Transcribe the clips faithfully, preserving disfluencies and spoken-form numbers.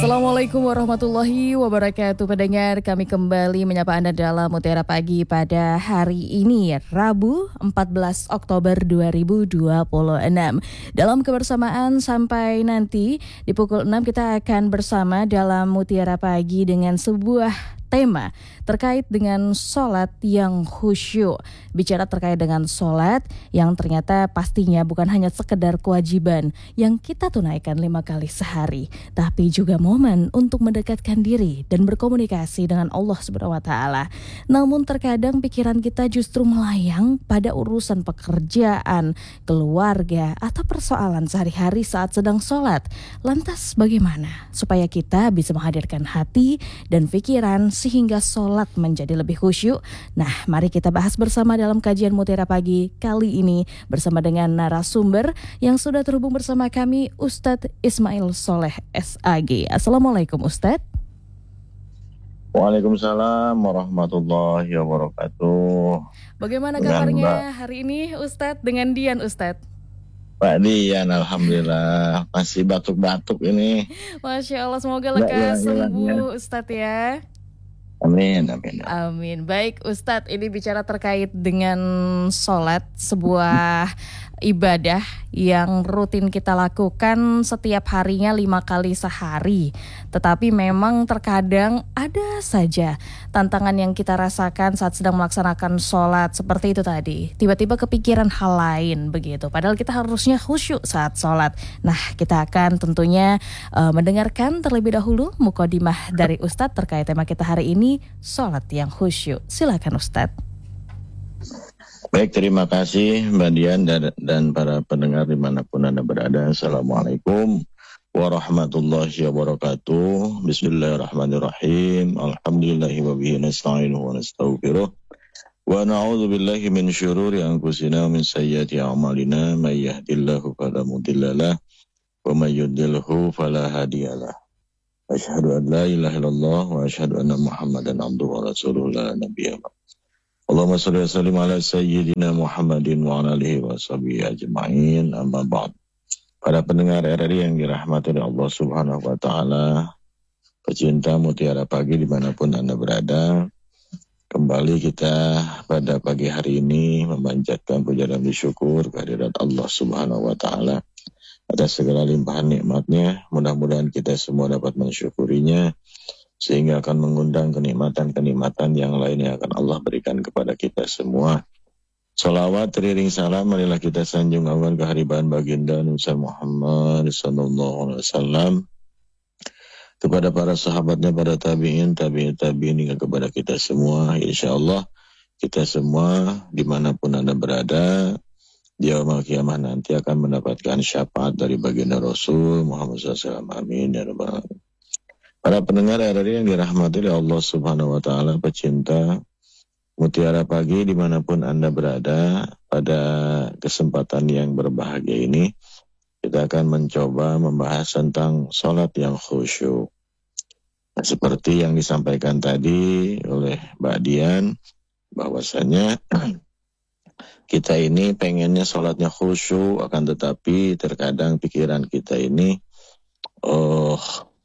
Assalamualaikum warahmatullahi wabarakatuh. Pendengar, kami kembali menyapa Anda dalam Mutiara Pagi pada hari ini, Rabu empat belas Oktober dua ribu dua puluh enam. Dalam kebersamaan sampai nanti di pukul enam kita akan bersama dalam Mutiara Pagi dengan sebuah tema terkait dengan sholat yang khusyuk. Bicara terkait dengan sholat yang ternyata pastinya bukan hanya sekedar kewajiban yang kita tunaikan lima kali sehari, tapi juga momen untuk mendekatkan diri dan berkomunikasi dengan Allah Subhanahu wa Ta'ala. Namun terkadang pikiran kita justru melayang pada urusan pekerjaan, keluarga, atau persoalan sehari-hari saat sedang sholat. Lantas bagaimana supaya kita bisa menghadirkan hati dan pikiran sehingga sholat menjadi lebih khusyuk? Nah, mari kita bahas bersama dalam kajian Mutiara Pagi kali ini bersama dengan narasumber yang sudah terhubung bersama kami, Ustadz Ismail Soleh S A G. Assalamualaikum Ustadz. Waalaikumsalam warahmatullahi wabarakatuh. Bagaimana kabarnya hari ini Ustadz dengan Dian Ustadz? Pak Dian, alhamdulillah masih batuk-batuk ini. Masya Allah, semoga lekas sembuh Ustadz ya. Amin, amin. Amin. Baik Ustadz, ini bicara terkait dengan sholat, sebuah ibadah yang rutin kita lakukan setiap harinya lima kali sehari. Tetapi memang terkadang ada saja tantangan yang kita rasakan saat sedang melaksanakan sholat seperti itu tadi. Tiba-tiba kepikiran hal lain begitu. Padahal kita harusnya khusyuk saat sholat. Nah, kita akan tentunya uh, mendengarkan terlebih dahulu mukadimah dari Ustadz terkait tema kita hari ini, sholat yang khusyuk. Silakan Ustadz. Baik, terima kasih Mbak Dian dan, dan para pendengar dimanapun Anda berada. Assalamualaikum warahmatullahi wabarakatuh. Bismillahirrahmanirrahim. Alhamdulillahi wa bihi nasta'inu wa nastaghfiruh. Wa na'udzu billahi min syururi anfusina wa min sayyiati a'malina. May yahdihillahu fala mudhillalah wa may yudlilhu fala hadiyalah. Asyhadu an la ilaha illallah wa asyhadu anna Muhammadan abduhu wa rasuluhu la nabiyya ba'd. Allahumma shalli wa sallim ala sayyidina Muhammadin wa ala alihi wa sahbihi ajma'in, amma ba'd. Para pendengar R R I yang dirahmati oleh Allah Subhanahu wa Ta'ala, pecinta Mutiara Pagi dimanapun Anda berada, kembali kita pada pagi hari ini memanjatkan puja dan syukur kehadirat Allah Subhanahu wa Ta'ala atas segala limpahan nikmatnya. Mudah-mudahan kita semua dapat mensyukurinya sehingga akan mengundang kenikmatan-kenikmatan yang lainnya akan Allah berikan kepada kita semua. Salawat teriring salam marilah kita sanjung awan kehariban baginda Nabi Muhammad sallallahu alaihi wasallam, kepada para sahabatnya, para tabi'in, tabi'in, tabi'in hingga kepada kita semua. Insyaallah kita semua dimanapun Anda berada di yaumul qiyamah nanti akan mendapatkan syafaat dari baginda Rasul Muhammad sallallahu alaihi wasallam. Amin ya rabbal alamin. Para pendengar R R I yang dirahmati oleh Allah Subhanahu wa Ta'ala, pecinta Mutiara Pagi dimanapun Anda berada, pada kesempatan yang berbahagia ini kita akan mencoba membahas tentang sholat yang khusyuk. Nah, seperti yang disampaikan tadi oleh Mbak Dian, bahwasanya kita ini pengennya sholatnya khusyuk, akan tetapi terkadang pikiran kita ini oh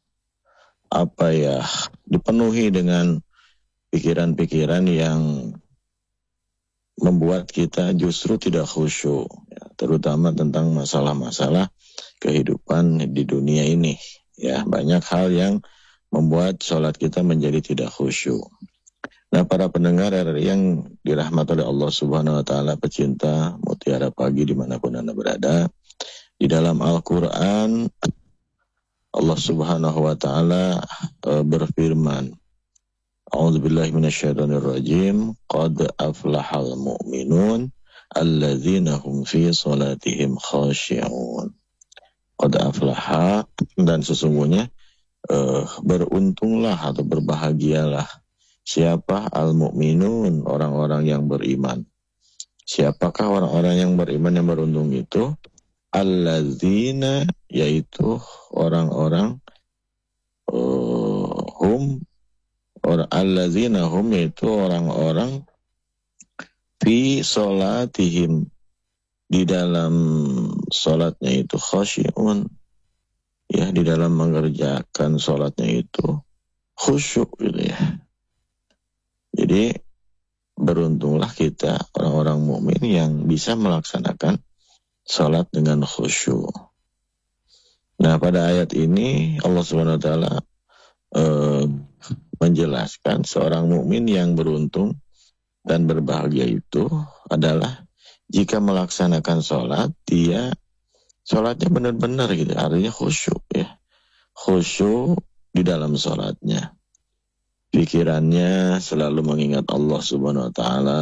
apa ya, dipenuhi dengan pikiran-pikiran yang membuat kita justru tidak khusyuk, ya, terutama tentang masalah-masalah kehidupan di dunia ini. Ya, banyak hal yang membuat sholat kita menjadi tidak khusyuk. Nah, para pendengar R R I yang dirahmati oleh Allah Subhanahu wa Ta'ala, pecinta Mutiara Pagi dimanapun Anda berada, di dalam Al-Quran Allah Subhanahu wa Ta'ala uh, berfirman, A'udzubillahi minasyaitonir rajim, qad aflahal mu'minun alladzina hum fi salatihim khashi'un. Qad aflaha, dan sesungguhnya uh, beruntunglah atau berbahagialah siapa al-mu'minun, orang-orang yang beriman. Siapakah orang-orang yang beriman yang beruntung itu? Alladzina, yaitu orang-orang uh, hum or alladzina hum, yaitu orang-orang fi sholatihim, di dalam sholatnya itu khasyi'un, ya di dalam mengerjakan sholatnya itu khusyuk gitu ya. Jadi beruntunglah kita orang-orang mukmin yang bisa melaksanakan sholat dengan khusyuk. Nah, pada ayat ini Allah Subhanahu wa taala eh, menjelaskan seorang mukmin yang beruntung dan berbahagia itu adalah jika melaksanakan sholat, dia sholatnya benar-benar gitu, artinya khusyuk ya. Khusyuk di dalam sholatnya. Pikirannya selalu mengingat Allah Subhanahu wa taala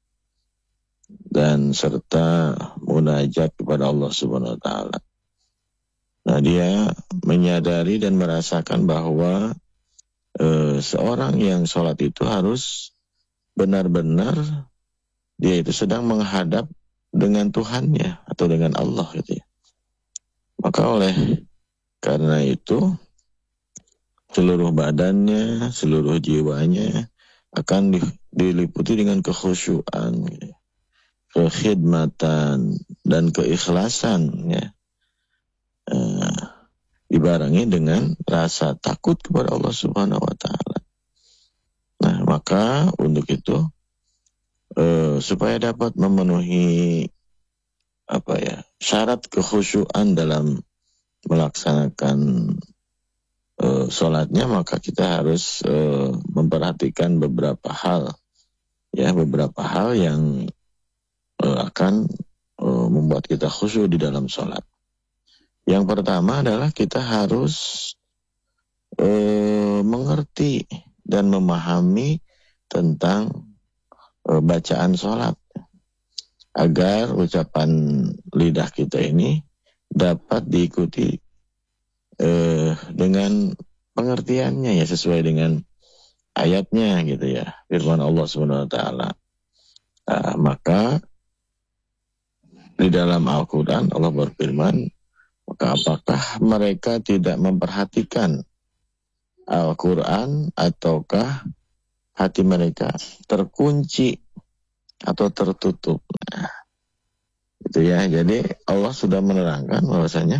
dan serta munajat kepada Allah Subhanahu wa taala. Nah, dia menyadari dan merasakan bahwa eh, seorang yang sholat itu harus benar-benar dia itu sedang menghadap dengan Tuhannya atau dengan Allah gitu ya. Maka oleh karena itu seluruh badannya, seluruh jiwanya akan di, diliputi dengan kekhusyuan, gitu. Kekhidmatan dan keikhlasan ya. Eh, dibarengi dengan rasa takut kepada Allah Subhanahu wa taala. Nah, maka untuk itu eh, supaya dapat memenuhi apa ya, syarat kekhusyuan dalam melaksanakan uh, sholatnya, maka kita harus uh, memperhatikan beberapa hal, ya beberapa hal yang uh, akan uh, membuat kita khusyuk di dalam sholat. Yang pertama adalah kita harus uh, mengerti dan memahami tentang uh, bacaan sholat, agar ucapan lidah kita ini dapat diikuti eh, dengan pengertiannya ya, sesuai dengan ayatnya gitu ya, firman Allah Subhanahu wa taala. Nah, maka di dalam Al-Quran Allah berfirman, maka apakah mereka tidak memperhatikan Al-Quran ataukah hati mereka terkunci atau tertutup? Nah, itu ya. Jadi Allah sudah menerangkan bahwasanya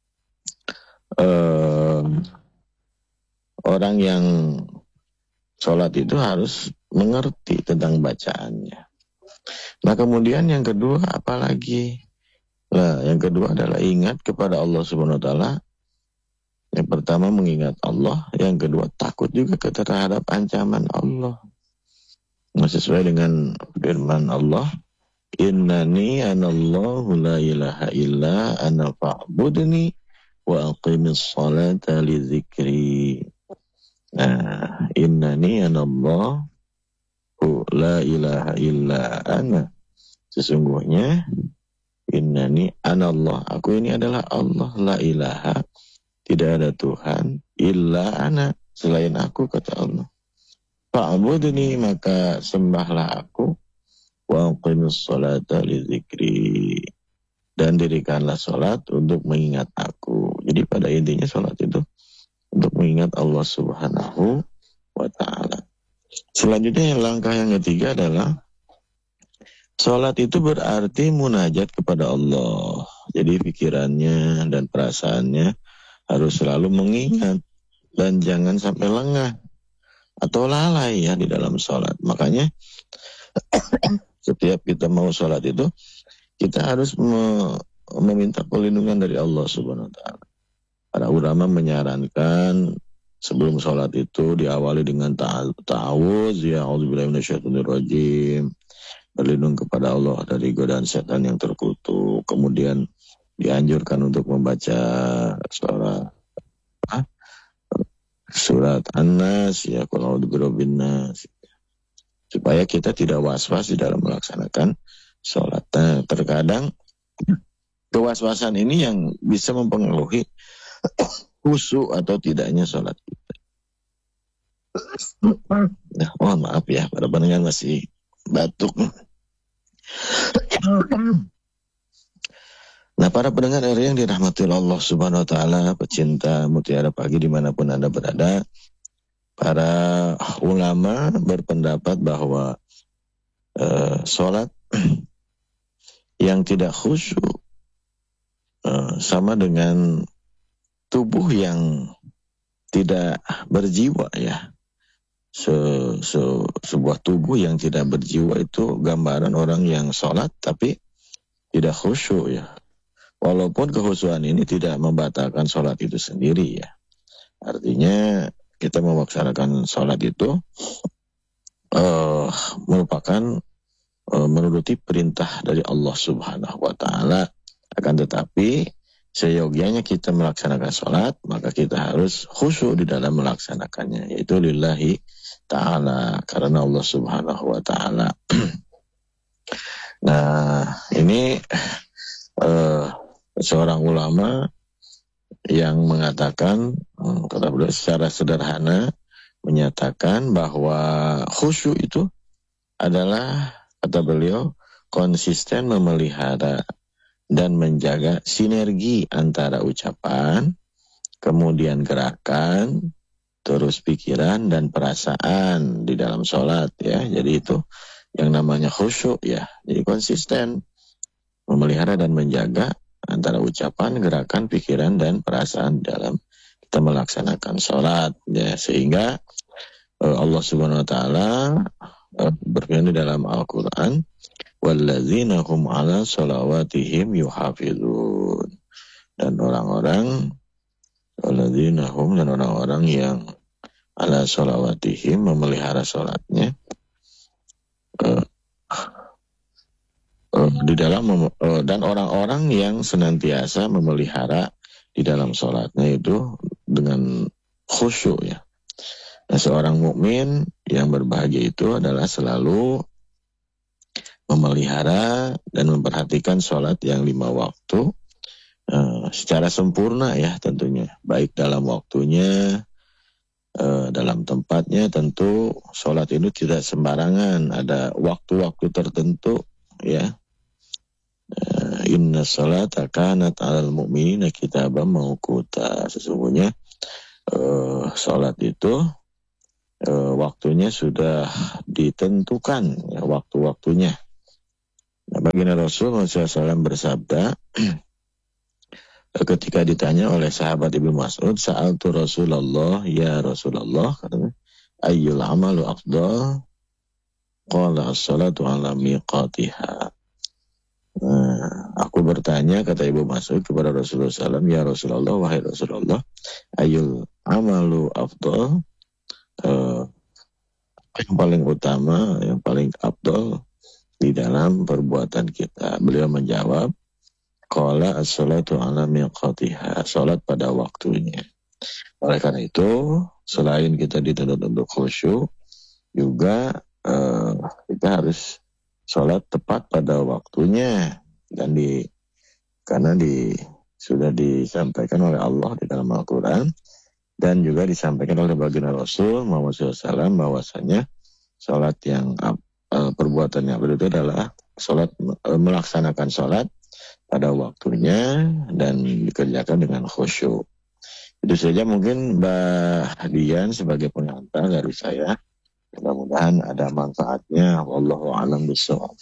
eh, orang yang sholat itu harus mengerti tentang bacaannya. Nah, kemudian yang kedua apalagi? Nah, yang kedua adalah ingat kepada Allah Subhanahu wa taala. Yang pertama mengingat Allah, yang kedua takut juga terhadap ancaman Allah. Nah, sesuai dengan firman Allah, innani anallahu la ilaha illa ana fa'budni wa aqimis salata li dzikri. Nah, innani anallahu la ilaha illa ana. Sesungguhnya innani anallah, aku ini adalah Allah, la ilaha, tidak ada Tuhan, illa ana, selain aku, kata Allah. Fa'budni, maka sembahlah aku, wa aqimis salata li dzikri, dan dirikanlah salat untuk mengingat aku. Jadi pada intinya salat itu untuk mengingat Allah Subhanahu wa taala. Selanjutnya yang langkah yang ketiga adalah salat itu berarti munajat kepada Allah. Jadi pikirannya dan perasaannya harus selalu mengingat dan jangan sampai lengah atau lalai ya di dalam salat. Makanya setiap kita mau sholat itu, kita harus me- meminta perlindungan dari Allah Subhanahu wa taala. Para ulama menyarankan sebelum sholat itu diawali dengan ta'awuz, ya a'udzubillahi minasyaitonir rajim, berlindung kepada Allah dari godaan setan yang terkutuk. Kemudian dianjurkan untuk membaca surat ah, surat An-Nas, ya qul a'udzu birabbin nas, supaya kita tidak was-was di dalam melaksanakan sholat. Nah, terkadang kewaswasan ini yang bisa mempengaruhi khusyuk atau tidaknya sholat kita. Nah, mohon maaf ya, para pendengar masih batuk. Nah, para pendengar yang dirahmati Allah Subhanahu wa taala, pecinta Mutiara Pagi dimanapun Anda berada, para ulama berpendapat bahwa uh, sholat yang tidak khusyuk uh, sama dengan tubuh yang tidak berjiwa ya. Se, se, sebuah tubuh yang tidak berjiwa itu gambaran orang yang sholat tapi tidak khusyuk ya. Walaupun kekhusyuan ini tidak membatalkan sholat itu sendiri ya. Artinya kita melaksanakan sholat itu uh, merupakan uh, menuruti perintah dari Allah Subhanahu wa Ta'ala. Akan tetapi seyogianya kita melaksanakan sholat, maka kita harus khusyuk di dalam melaksanakannya, yaitu lillahi ta'ala, karena Allah Subhanahu wa Ta'ala. Nah, ini uh, seorang ulama yang mengatakan, kata beliau secara sederhana, menyatakan bahwa khusyuk itu adalah, kata beliau, konsisten memelihara dan menjaga sinergi antara ucapan, kemudian gerakan, terus pikiran dan perasaan di dalam sholat ya. Jadi itu yang namanya khusyuk ya. Jadi konsisten memelihara dan menjaga antara ucapan, gerakan, pikiran dan perasaan dalam kita melaksanakan sholat ya. Sehingga uh, Allah Subhanahu Wa Taala uh, berfirman di dalam Al-Quran, walladzina hum ala sholawatihim yuhafizun, dan orang-orang walladzina hum dan orang-orang yang ala sholawatihim memelihara sholatnya uh, uh, di dalam uh, dan orang-orang yang senantiasa memelihara di dalam sholatnya itu dengan khusyuk ya. Nah, seorang mukmin yang berbahagia itu adalah selalu memelihara dan memperhatikan sholat yang lima waktu uh, secara sempurna ya tentunya, baik dalam waktunya, uh, dalam tempatnya. Tentu sholat itu tidak sembarangan, ada waktu-waktu tertentu ya. Uh, Inna sholata kanat alal mu'minina kitaban mawquta, sesungguhnya uh, sholat itu uh, waktunya sudah ditentukan ya, waktu-waktunya. Nah, baginda Rasul shallallahu alaihi wasallam bersabda ketika ditanya oleh sahabat Ibnu Mas'ud, sa'altu Rasulullah ya Rasulullah, katanya, ayyul amalu afdal? Qala as-salatu ala miqatiha. Nah, aku bertanya, kata Ibnu Mas'ud kepada Rasulullah shallallahu alaihi wasallam, ya Rasulullah, wahai Rasulullah, ayyul amalu afdal? Uh, yang paling utama, yang paling afdal di dalam perbuatan kita? Beliau menjawab, qala as-salatu ala miqatiha, salat pada waktunya. Oleh karena itu, selain kita dituntut untuk khusyuk, juga eh, kita harus salat tepat pada waktunya, dan di karena di sudah disampaikan oleh Allah di dalam Al-Quran dan juga disampaikan oleh baginda Rasul Muhammad shallallahu alaihi wasallam bahwasanya salat yang perbuatan yang benar itu adalah sholat, melaksanakan sholat pada waktunya dan dikerjakan dengan khusyuk. Itu saja mungkin Mbak Dian sebagai pengantar dari saya. Mudah-mudahan ada manfaatnya. Wallahu a'lam bishawab.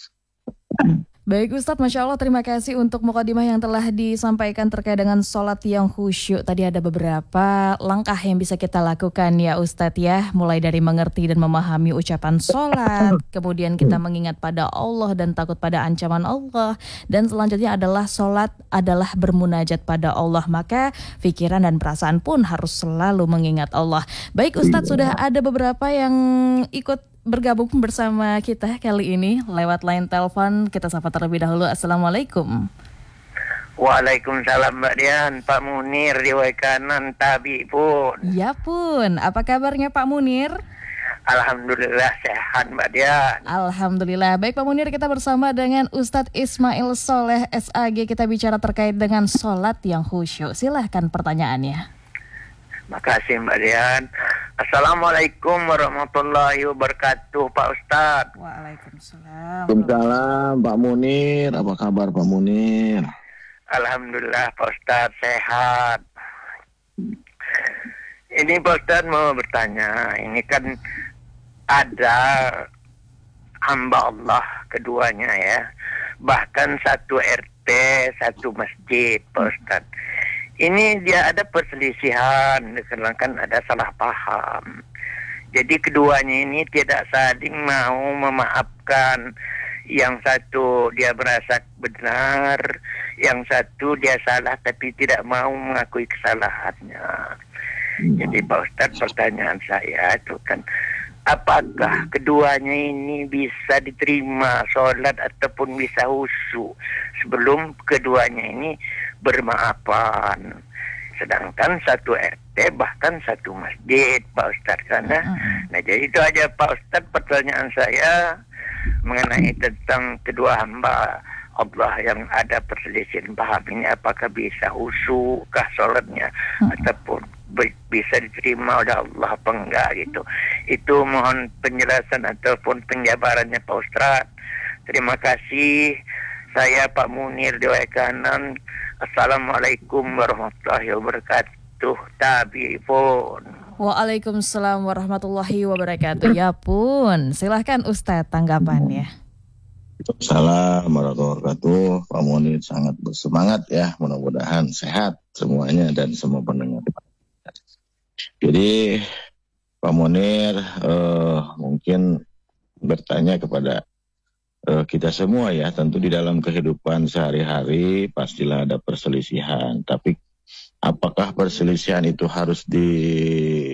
Baik Ustadz, Masya Allah, terima kasih untuk mukadimah yang telah disampaikan terkait dengan sholat yang khusyuk. Tadi ada beberapa langkah yang bisa kita lakukan ya Ustadz ya. Mulai dari mengerti dan memahami ucapan sholat, kemudian kita mengingat pada Allah dan takut pada ancaman Allah. Dan selanjutnya adalah sholat adalah bermunajat pada Allah. Maka pikiran dan perasaan pun harus selalu mengingat Allah. Baik Ustadz, sudah ada beberapa yang ikut bergabung bersama kita kali ini lewat line telepon. Kita sapa terlebih dahulu. Assalamualaikum. Waalaikumsalam Mbak Dian. Pak Munir di Waikanan Tabi pun. Ya pun. Apa kabarnya Pak Munir? Alhamdulillah sehat Mbak Dian. Alhamdulillah. Baik Pak Munir, kita bersama dengan Ustadz Ismail Soleh S A G. Kita bicara terkait dengan sholat yang khusyuk. Silahkan pertanyaannya. Makasih Mbak Dian. Assalamualaikum warahmatullahi wabarakatuh Pak Ustadz. Waalaikumsalam. Waalaikumsalam Pak Munir. Apa kabar Pak Munir? Alhamdulillah Pak Ustadz sehat. Ini Pak Ustadz mau bertanya. Ini kan ada hamba Allah keduanya ya. Bahkan satu R T, satu masjid Pak Ustadz. ini dia ada perselisihan, dikarenakan ada salah paham. Jadi keduanya ini tidak saling mau memaafkan. Yang satu dia merasa benar, yang satu dia salah tapi tidak mau mengakui kesalahannya. Jadi Pak Ustadz, pertanyaan saya itu kan, apakah keduanya ini bisa diterima sholat ataupun bisa khusyuk sebelum keduanya ini bermaafan? Sedangkan satu R T bahkan satu masjid, Pak Ustadz, karena nah jadi itu aja Pak Ustadz pertanyaan saya mengenai tentang kedua hamba Allah yang ada perselisihan paham ini, apakah bisa khusyuk kah sholatnya ataupun bisa diterima oleh Allah apa enggak gitu. Itu mohon penjelasan ataupun penjabarannya Pak Ustadz. Terima kasih. Saya Pak Munir Dewa Kanan. Assalamualaikum warahmatullahi wabarakatuh. Tabi'un. Waalaikumsalam warahmatullahi wabarakatuh. Ya pun, silahkan Ustadz tanggapannya. Assalamualaikum warahmatullahi wabarakatuh. Pak Munir sangat bersemangat ya, mudah-mudahan sehat semuanya dan semua pendengar. Jadi Pak Munir eh, mungkin bertanya kepada eh, kita semua ya, tentu di dalam kehidupan sehari-hari pastilah ada perselisihan, tapi apakah perselisihan itu harus di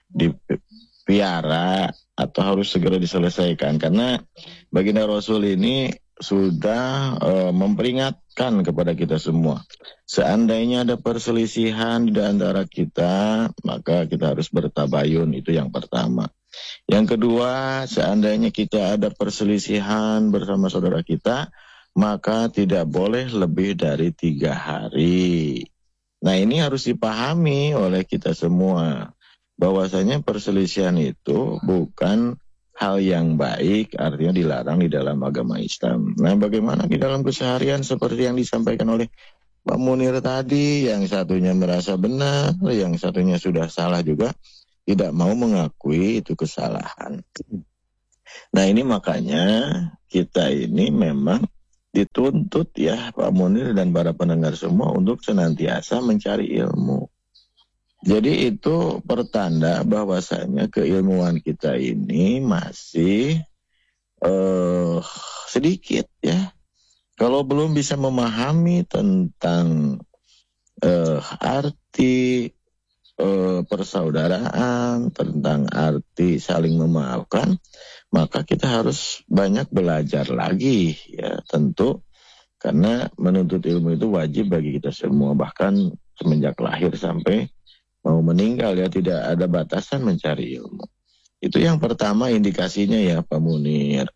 dipiara atau harus segera diselesaikan? Karena baginda Rasul ini sudah uh, memperingatkan kepada kita semua. Seandainya ada perselisihan di antara kita, maka kita harus bertabayun, itu yang pertama. Yang kedua, seandainya kita ada perselisihan bersama saudara kita, maka tidak boleh lebih dari tiga hari. Nah, ini harus dipahami oleh kita semua, bahwasanya perselisihan itu bukan hal yang baik, artinya dilarang di dalam agama Islam. Nah, bagaimana di dalam keseharian seperti yang disampaikan oleh Pak Munir tadi, yang satunya merasa benar, yang satunya sudah salah juga, tidak mau mengakui itu kesalahan. Nah, ini makanya kita ini memang dituntut ya Pak Munir dan para pendengar semua untuk senantiasa mencari ilmu. Jadi itu pertanda bahwasanya keilmuan kita ini masih uh, sedikit ya. Kalau belum bisa memahami tentang uh, arti uh, persaudaraan, tentang arti saling memaafkan, maka kita harus banyak belajar lagi ya, tentu, karena menuntut ilmu itu wajib bagi kita semua, bahkan semenjak lahir sampai mau meninggal ya, tidak ada batasan mencari ilmu. Itu yang pertama indikasinya ya Pak Munir.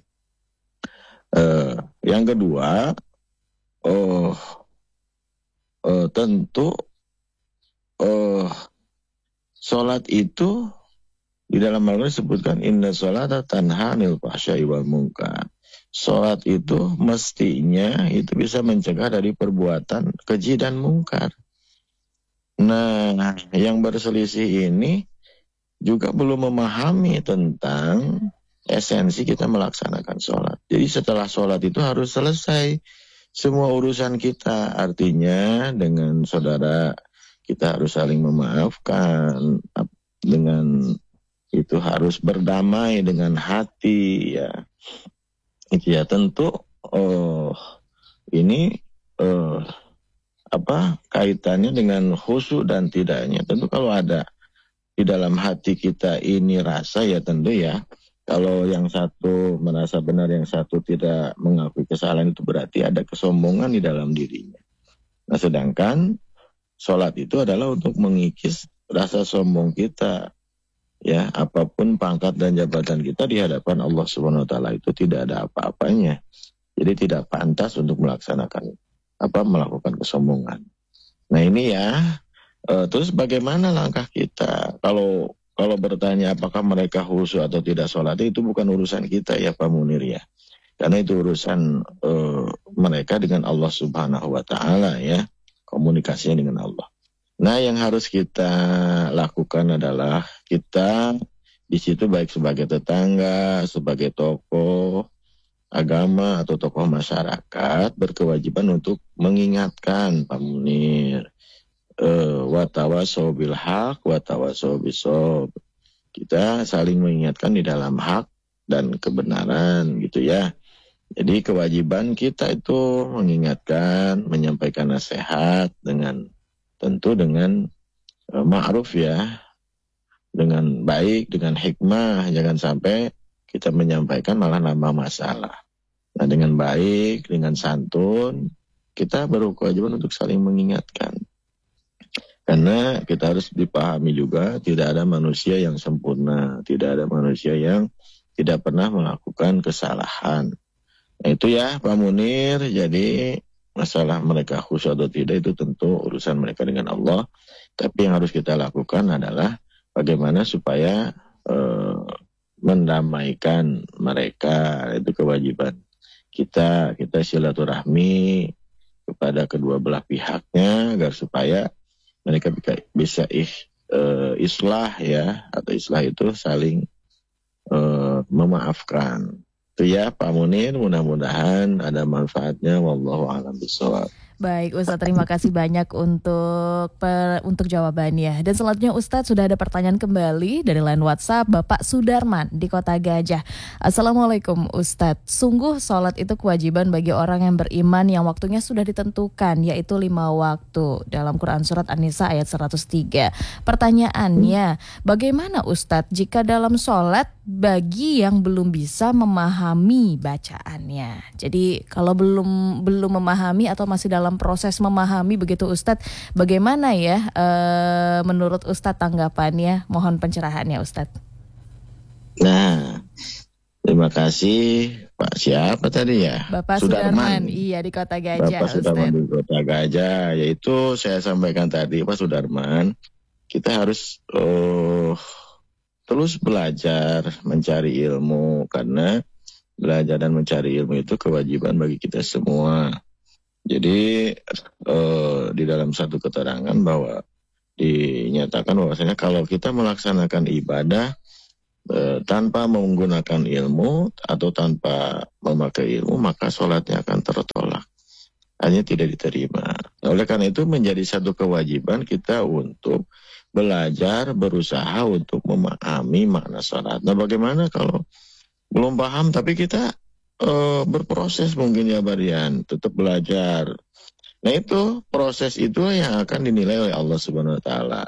Uh, yang kedua, oh, uh, tentu uh, sholat itu di dalam Al-Quran disebutkan inna sholata tanha 'anil fahsya'i wal munkar. Sholat itu mestinya itu bisa mencegah dari perbuatan keji dan mungkar. Nah, yang berselisih ini juga belum memahami tentang esensi kita melaksanakan sholat. Jadi setelah sholat itu harus selesai semua urusan kita. Artinya dengan saudara kita harus saling memaafkan, dengan itu harus berdamai dengan hati ya. Itu ya tentu oh, ini oh, apa kaitannya dengan khusyuk dan tidaknya. Tentu kalau ada di dalam hati kita ini rasa ya tentu ya, kalau yang satu merasa benar, yang satu tidak mengakui kesalahan, itu berarti ada kesombongan di dalam dirinya. Nah, sedangkan sholat itu adalah untuk mengikis rasa sombong kita. Ya, apapun pangkat dan jabatan kita di hadapan Allah Subhanahu wa taala itu tidak ada apa-apanya. Jadi tidak pantas untuk melaksanakan apa melakukan kesombongan. Nah, ini ya. E, terus bagaimana langkah kita? Kalau kalau bertanya apakah mereka khusyuk atau tidak sholat, itu bukan urusan kita ya Pak Munir ya. Karena itu urusan e, mereka dengan Allah Subhanahu wa taala ya. Komunikasinya dengan Allah. Nah, yang harus kita lakukan adalah kita di situ baik sebagai tetangga, sebagai tokoh agama atau tokoh masyarakat berkewajiban untuk mengingatkan Pak Munir uh, watawasau bil haq, watawasau bisob. Kita saling mengingatkan di dalam hak dan kebenaran gitu ya. Jadi kewajiban kita itu mengingatkan, menyampaikan nasihat dengan tentu dengan uh, ma'ruf ya, dengan baik, dengan hikmah. Jangan sampai kita menyampaikan malah nambah masalah. Nah, dengan baik, dengan santun, kita berkewajiban untuk saling mengingatkan. Karena kita harus dipahami juga tidak ada manusia yang sempurna, tidak ada manusia yang tidak pernah melakukan kesalahan. Nah, itu ya Pak Munir. Jadi masalah mereka khusyuk atau tidak itu tentu urusan mereka dengan Allah. Tapi yang harus kita lakukan adalah bagaimana supaya eh, mendamaikan mereka. Itu kewajiban kita. Kita silaturahmi kepada kedua belah pihaknya agar supaya mereka bisa is, eh, islah ya, atau islah itu saling eh, memaafkan. Itu ya Pak Munir, mudah-mudahan ada manfaatnya. Wallahu a'lam bishawab. Baik Ustadz, terima kasih banyak untuk per, untuk jawabannya. Dan selanjutnya Ustadz sudah ada pertanyaan kembali dari line WhatsApp Bapak Sudarman di Kota Gajah. Assalamualaikum Ustadz, sungguh sholat itu kewajiban bagi orang yang beriman yang waktunya sudah ditentukan, yaitu lima waktu dalam Quran Surat An-Nisa ayat seratus tiga. Pertanyaannya, bagaimana Ustadz jika dalam sholat bagi yang belum bisa memahami bacaannya? Jadi kalau belum belum memahami atau masih dalam proses memahami begitu Ustadz, bagaimana ya e, menurut Ustadz tanggapannya? Mohon pencerahannya Ustadz. Nah, terima kasih Pak siapa tadi ya? Bapak Sudarman. Sudarman. Iya di Kota Gajah. Bapak Sudarman di Kota Gajah. Yaitu saya sampaikan tadi Pak Sudarman, kita harus uh, terus belajar mencari ilmu, karena belajar dan mencari ilmu itu kewajiban bagi kita semua. Jadi eh, di dalam satu keterangan bahwa dinyatakan bahwasanya kalau kita melaksanakan ibadah eh, tanpa menggunakan ilmu atau tanpa memakai ilmu, maka sholatnya akan tertolak, hanya tidak diterima. Oleh karena itu menjadi satu kewajiban kita untuk belajar, berusaha untuk memahami makna sholat. Nah, bagaimana kalau belum paham tapi kita Uh, berproses mungkin ya Barian, tetap belajar. Nah itu proses itu yang akan dinilai oleh Allah Subhanahu Wa Taala.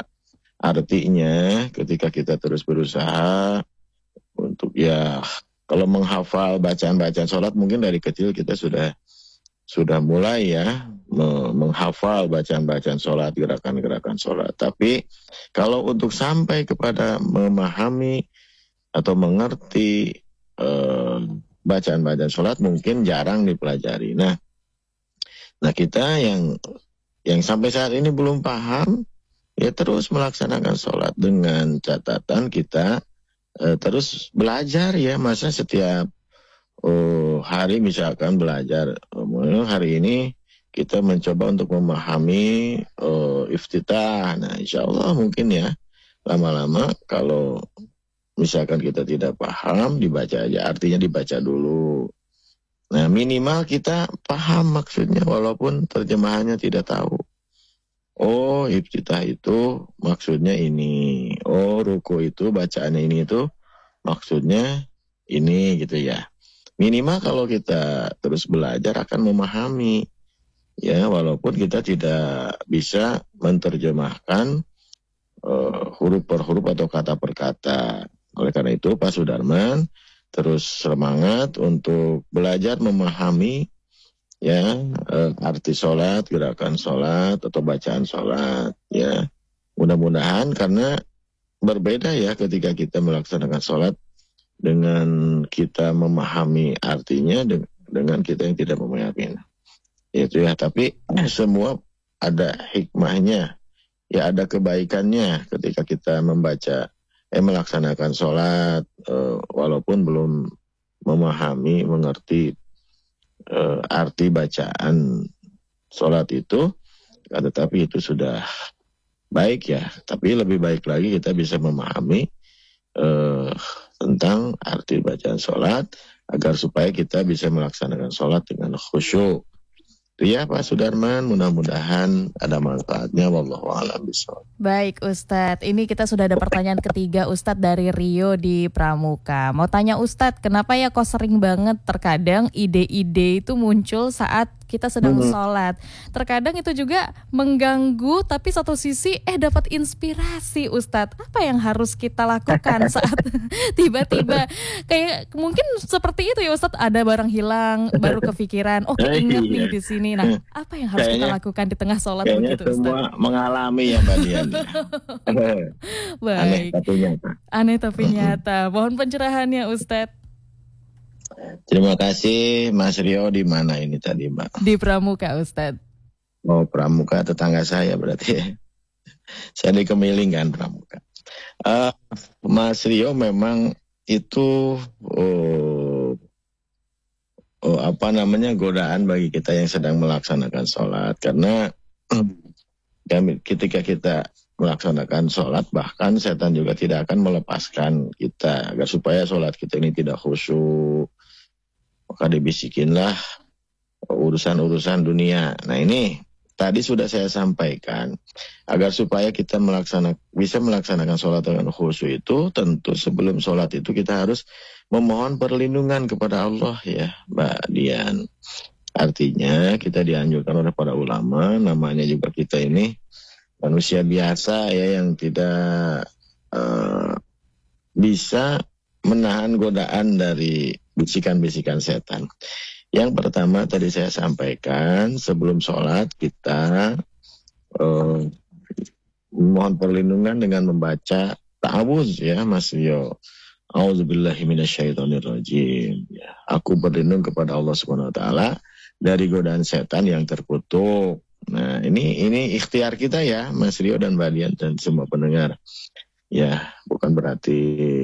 Artinya ketika kita terus berusaha untuk ya kalau menghafal bacaan-bacaan sholat, mungkin dari kecil kita sudah sudah mulai ya me- menghafal bacaan-bacaan sholat, gerakan-gerakan sholat. Tapi kalau untuk sampai kepada memahami atau mengerti uh, bacaan-bacaan sholat mungkin jarang dipelajari. Nah, nah kita yang yang sampai saat ini belum paham, ya terus melaksanakan sholat dengan catatan kita eh, terus belajar ya. Masa setiap oh, hari misalkan belajar, oh, hari ini kita mencoba untuk memahami oh, iftitah. Nah, insya Allah mungkin ya lama-lama kalau misalkan kita tidak paham, dibaca aja, artinya dibaca dulu. Nah, minimal kita paham maksudnya walaupun terjemahannya tidak tahu. Oh, iftitah itu maksudnya ini. Oh, ruku itu bacaannya ini itu maksudnya ini gitu ya. Minimal kalau kita terus belajar akan memahami. Ya, walaupun kita tidak bisa menerjemahkan uh, huruf per huruf atau kata per kata. Oleh karena itu Pak Sudarman terus semangat untuk belajar memahami ya eh, arti sholat, gerakan sholat atau bacaan sholat ya. Mudah-mudahan karena berbeda ya ketika kita melaksanakan sholat dengan kita memahami artinya de- dengan kita yang tidak memahaminya. Itu ya, tapi eh, semua ada hikmahnya ya, ada kebaikannya ketika kita membaca Eh, melaksanakan sholat eh, walaupun belum memahami, mengerti eh, arti bacaan sholat itu, tetapi itu sudah baik ya. Tapi lebih baik lagi kita bisa memahami eh, tentang arti bacaan sholat agar supaya kita bisa melaksanakan sholat dengan khusyuk. Itu ya Pak Sudarman, mudah-mudahan ada manfaatnya. Wallahu a'lam bishawab. Baik Ustadz, ini kita sudah ada pertanyaan ketiga Ustadz dari Rio di Pramuka. Mau tanya Ustadz, kenapa ya kok sering banget terkadang ide-ide itu muncul saat kita sedang Hmm. sholat. Terkadang itu juga mengganggu, tapi satu sisi eh dapat inspirasi Ustadz. Apa yang harus kita lakukan saat tiba-tiba kayak mungkin seperti itu ya Ustadz, ada barang hilang, baru kepikiran, oh keinget nih di sini. Nah, apa yang harus kita Kayaknya- lakukan di tengah sholat Kayaknya begitu semua Ustadz? mengalami ya Mbak Dian. Aneh Baik, tapi nyata. aneh tapi nyata. Mohon pencerahannya Ustadz. Terima kasih Mas Rio, di mana ini tadi Mbak? Di Pramuka Ustadz. Oh, Pramuka tetangga saya berarti ya. Saya di Kemiling kan Pramuka. Eh, Mas Rio memang itu oh, oh, apa namanya godaan bagi kita yang sedang melaksanakan sholat, karena kami, ketika kita melaksanakan sholat, bahkan setan juga tidak akan melepaskan kita agar supaya sholat kita ini tidak khusyuk. Maka dibisikinlah urusan-urusan dunia. Nah ini tadi sudah saya sampaikan, agar supaya kita melaksanakan bisa melaksanakan sholat dengan khusyuk itu, tentu sebelum sholat itu kita harus memohon perlindungan kepada Allah ya Mbak Dian. Artinya kita dianjurkan oleh para ulama, namanya juga kita ini manusia biasa ya, yang tidak uh, bisa menahan godaan dari bisikan-bisikan setan. Yang pertama tadi saya sampaikan, sebelum sholat kita uh, mohon perlindungan dengan membaca ta'awuz ya Mas Rio. A'udzubillahi minasyaitonirrajim. Ya, aku berlindung kepada Allah Subhanahu wa taala dari godaan setan yang terkutuk. Nah, ini ini ikhtiar kita ya Mas Rio dan Mbak Dian dan semua pendengar. Ya, bukan berarti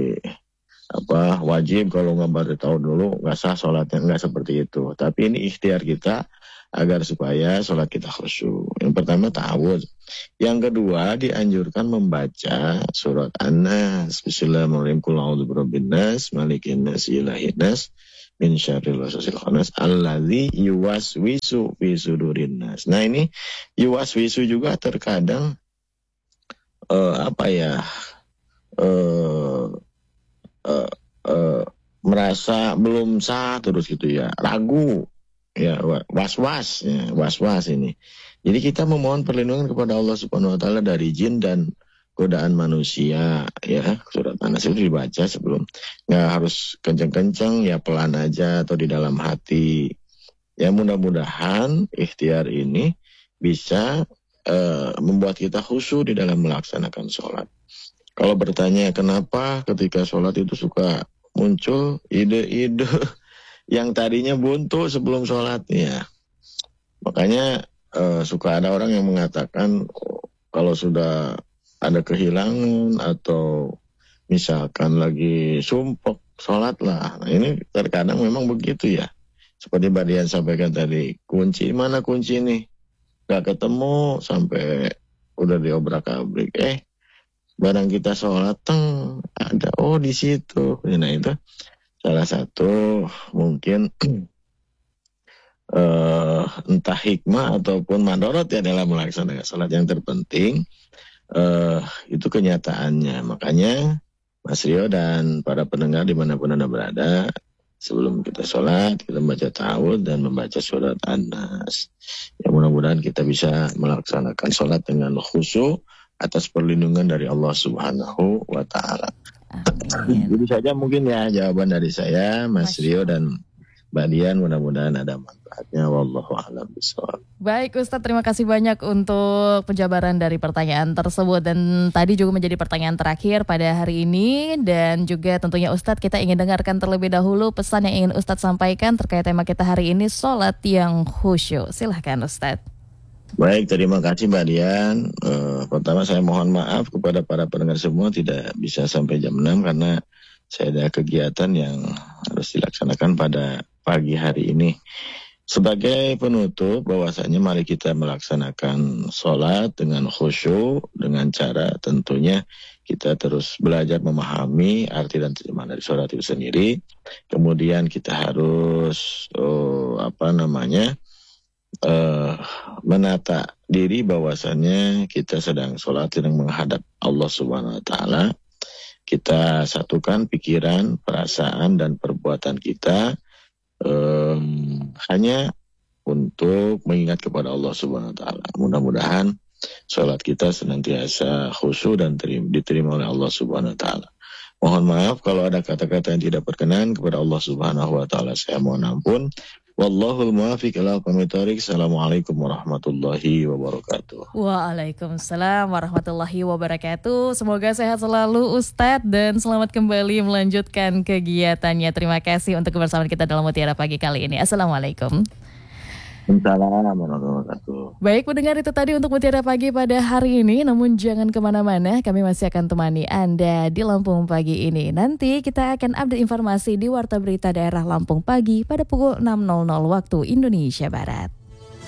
apa wajib kalau nggak baru tahu dulu nggak sah sholatnya, nggak seperti itu. Tapi ini ikhtiar kita agar supaya sholat kita khusyuk. Yang pertama ta'awudz. Yang kedua dianjurkan membaca surat An-Nas. Bismillahirrahmanirrahim. Qul a'udzu birabbin nas, malikin nas, ilahin nas, min syarril waswasil khannas, alladzi yuwaswisu fi sudurin nas. Nah ini yuwaswisu juga terkadang uh, apa ya uh, uh, uh, merasa belum sah terus gitu ya, ragu ya, was-was ya, was-was ini. Jadi kita memohon perlindungan kepada Allah Subhanahu wa taala dari jin dan godaan manusia ya. Surat An-Nas itu dibaca sebelum, nggak harus kenceng-kenceng ya, pelan aja atau di dalam hati. Ya mudah-mudahan ikhtiar ini bisa uh, membuat kita khusyuk di dalam melaksanakan sholat. Kalau bertanya kenapa ketika sholat itu suka muncul ide-ide yang tadinya buntu sebelum sholatnya. Makanya uh, suka ada orang yang mengatakan oh, kalau sudah ada kehilangan atau misalkan lagi sumpek sholat lah. Nah ini terkadang memang begitu ya. Seperti Mbak Dian sampaikan tadi, kunci mana kunci ini? Gak ketemu sampai udah diobrak-abrik. Eh barang kita sholat teng ada, oh di situ. Nah itu salah satu mungkin uh, entah hikmah ataupun madorot ya dalam melaksanakan sholat. Yang terpenting uh, itu kenyataannya. Makanya Mas Rio dan para pendengar dimanapun Anda berada, sebelum kita sholat kita membaca ta'awudz dan membaca surat An-Nas. Ya mudah-mudahan kita bisa melaksanakan sholat dengan khusyuk atas perlindungan dari Allah Subhanahu wa taala. Amin. Jadi saja mungkin ya jawaban dari saya Mas Masya Rio dan Mbak Dian, mudah-mudahan ada manfaatnya. Wallahu a'lam bishawab. Baik Ustadz, terima kasih banyak untuk penjabaran dari pertanyaan tersebut. Dan tadi juga menjadi pertanyaan terakhir pada hari ini. Dan juga tentunya Ustadz, kita ingin dengarkan terlebih dahulu pesan yang ingin Ustadz sampaikan terkait tema kita hari ini, sholat yang khusyuk. Silahkan Ustadz. Baik, terima kasih Mbak Dian. Uh, pertama saya mohon maaf kepada para pendengar semua tidak bisa sampai jam enam karena saya ada kegiatan yang harus dilaksanakan pada pagi hari ini. Sebagai penutup, bahwasanya mari kita melaksanakan sholat dengan khusyuk, dengan cara tentunya kita terus belajar memahami arti dan terjemahan dari sholat itu sendiri. Kemudian kita harus oh, apa namanya uh, menata diri bahwasannya kita sedang sholat, sedang menghadap Allah Subhanahu Wa Taala. Kita satukan pikiran, perasaan, dan perbuatan kita um, hanya untuk mengingat kepada Allah Subhanahu Wa Taala. Mudah-mudahan sholat kita senantiasa khusyuk dan terima, diterima oleh Allah Subhanahu Wa Taala. Mohon maaf kalau ada kata-kata yang tidak berkenan kepada Allah Subhanahu Wa Taala. Saya mohon ampun. Wallahul muwaffiq ila aqwamit thoriq. Assalamualaikum warahmatullahi wabarakatuh. Waalaikumsalam warahmatullahi wabarakatuh. Semoga sehat selalu Ustadz dan selamat kembali melanjutkan kegiatannya. Terima kasih untuk kebersamaan kita dalam Mutiara Pagi kali ini. Assalamualaikum. Assalamualaikum warahmatullahi wabarakatuh. Baik pendengar, itu tadi untuk Mutiara Pagi pada hari ini. Namun jangan kemana-mana, kami masih akan temani Anda di Lampung Pagi ini. Nanti kita akan update informasi di Warta Berita Daerah Lampung Pagi pada pukul enam waktu Indonesia Barat.